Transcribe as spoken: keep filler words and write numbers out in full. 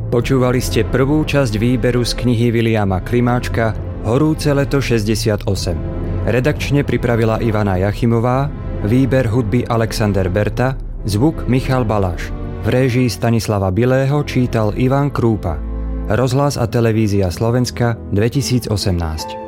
Počúvali ste prvú časť výberu z knihy Viliama Klimáčka Horúce leto šesťdesiatosem. Redakčne pripravila Ivana Jachimová, výber hudby Alexander Berta, zvuk Michal Baláš. V réžii Stanislava Bilého čítal Ivan Krúpa. Rozhlas a televízia Slovenska dvetisícosemnásť.